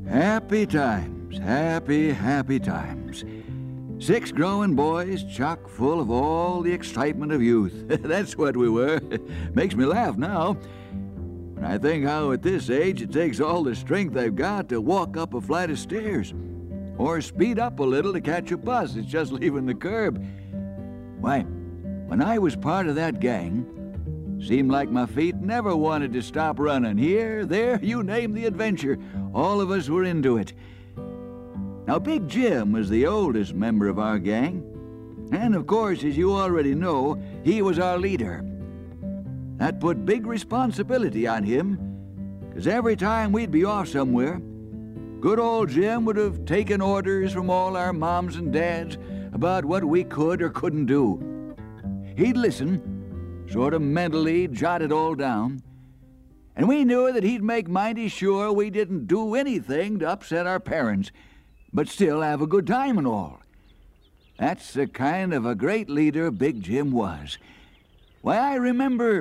Happy times, happy, happy times. 6 growing boys chock full of all the excitement of youth. That's what we were. Makes me laugh now. When I think how at this age it takes all the strength I've got to walk up a flight of stairs. Or speed up a little to catch a bus that's just leaving the curb. Why, when I was part of that gang, seemed like my feet never wanted to stop running. Here, there, you name the adventure. All of us were into it. Now, Big Jim was the oldest member of our gang. And, of course, as you already know, he was our leader. That put big responsibility on him, because every time we'd be off somewhere, good old Jim would have taken orders from all our moms and dads about what we could or couldn't do. He'd listen, sort of mentally jot it all down, and we knew that he'd make mighty sure we didn't do anything to upset our parents, but still have a good time and all. That's the kind of a great leader Big Jim was. Why, I remember...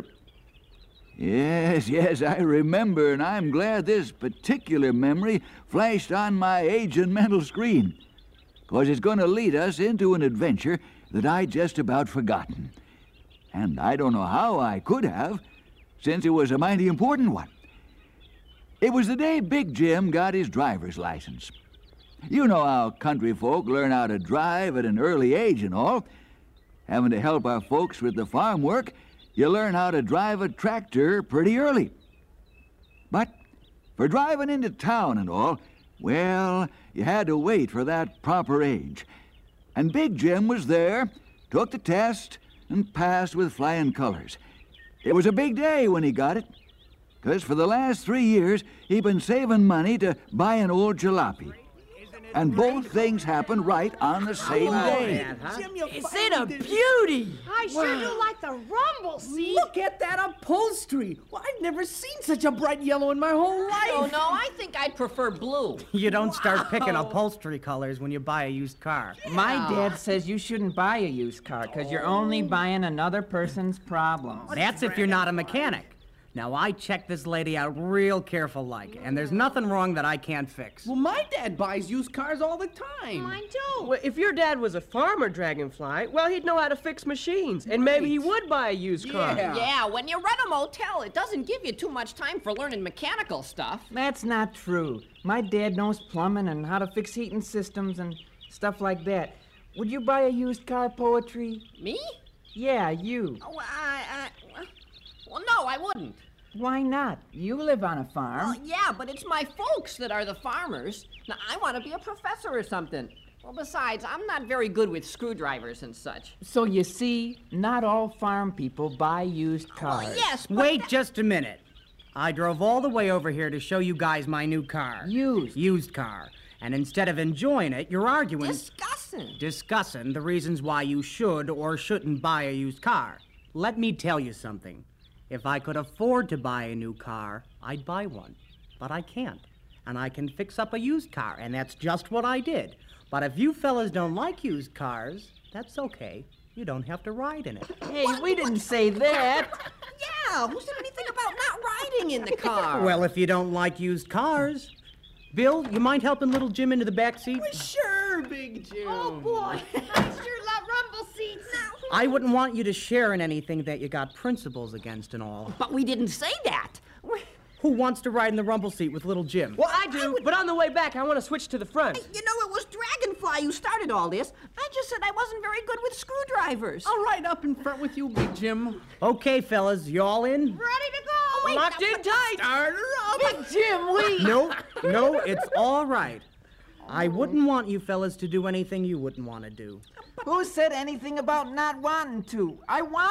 Yes, I remember, and I'm glad this particular memory flashed on my aging mental screen, because it's going to lead us into an adventure that I'd just about forgotten. And I don't know how I could have, since it was a mighty important one. It was the day Big Jim got his driver's license. You know how country folk learn how to drive at an early age and all. Having to help our folks with the farm work, you learn how to drive a tractor pretty early. But for driving into town and all, well, you had to wait for that proper age. And Big Jim was there, took the test, and passed with flying colors. It was a big day when he got it, because for the last 3 years, he'd been saving money to buy an old jalopy. And both things happened right on the same day. Is it a beauty? I sure do like the rumble seat. Look at that upholstery. Well, I've never seen such a bright yellow in my whole life. Oh, no, I think I'd prefer blue. You don't start picking upholstery colors when you buy a used car. My dad says you shouldn't buy a used car because you're only buying another person's problems. That's if you're not a mechanic. Now, I checked this lady out real careful-like, and there's nothing wrong that I can't fix. Well, my dad buys used cars all the time. Mine too. Well, if your dad was a farmer, Dragonfly, well, he'd know how to fix machines, and maybe he would buy a used car. Yeah, when you rent a motel, it doesn't give you too much time for learning mechanical stuff. That's not true. My dad knows plumbing and how to fix heating systems and stuff like that. Would you buy a used car, Poetry? Me? Yeah, you. Oh, well, no, I wouldn't. Why not? You live on a farm. Well, yeah, but it's my folks that are the farmers. Now, I want to be a professor or something. Well, besides, I'm not very good with screwdrivers and such. So you see, not all farm people buy used cars. Well, yes, but... Wait just a minute. I drove all the way over here to show you guys my new car. Used car. And instead of enjoying it, you're arguing... Discussing the reasons why you should or shouldn't buy a used car. Let me tell you something. If I could afford to buy a new car, I'd buy one. But I can't. And I can fix up a used car, and that's just what I did. But if you fellas don't like used cars, that's okay. You don't have to ride in it. Hey, we didn't say that. Yeah, who said anything about not riding in the car? Well, if you don't like used cars... Bill, you mind helping little Jim into the back seat? Well, sure, Big Jim. Oh, boy. I sure love rumble seats. I wouldn't want you to share in anything that you got principles against and all. But we didn't say that. Who wants to ride in the rumble seat with little Jim? Well, I do, but on the way back, I want to switch to the front. You know, it was Dragonfly who started all this. I just said I wasn't very good with screwdrivers. I'll ride up in front with you, Big Jim. Okay, fellas, you all in? Ready to go. Locked in tight. Start her up. Big Jim, wait. No, it's all right. I wouldn't want you fellas to do anything you wouldn't want to do. Who said anything about not wanting to? I want